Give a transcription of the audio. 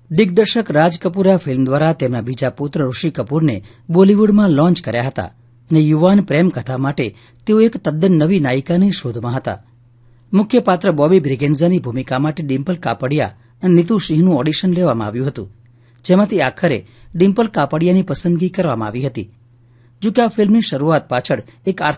દિગ્દર્શક રાજ કપૂરે આ ફિલ્મ દ્વારા તેમના બીજા પુત્ર ઋષિ કપૂરને બોલિવૂડમાં લોન્ચ કર્યા હતા અને યુવાન પ્રેમ કથા માટે તેઓ એક તદ્દન નવી નાયિકાની શોધમાં હતા. મુખ્ય પાત્ર બોબી બ્રિગેન્ઝાની ભૂમિકા માટે ડિમ્પલ કાપડિયા અને નીતુ સિંહનું ઓડિશન લેવામાં આવ્યું હતું, જેમાંથી આખરે ડિમ્પલ કાપડિયાની પસંદગી કરવામાં આવી હતી. જો કે આ ફિલ્મની શરૂઆત પાછળ એક